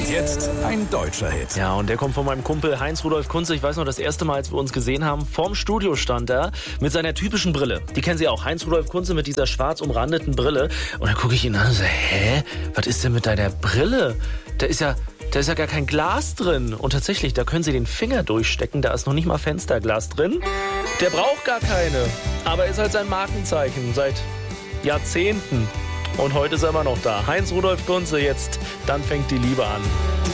Und jetzt ein deutscher Hit. Ja, und der kommt von meinem Kumpel Heinz-Rudolf Kunze. Ich weiß noch, das erste Mal, als wir uns gesehen haben, vorm Studio stand er mit seiner typischen Brille. Die kennen Sie auch, Heinz-Rudolf Kunze mit dieser schwarz umrandeten Brille. Und dann gucke ich ihn an und so, was ist denn mit deiner Brille? Da ist ja gar kein Glas drin. Und tatsächlich, da können Sie den Finger durchstecken, da ist noch nicht mal Fensterglas drin. Der braucht gar keine, aber ist halt sein Markenzeichen seit Jahrzehnten. Und heute ist er immer noch da. Heinz-Rudolf Kunze, jetzt, dann fängt die Liebe an.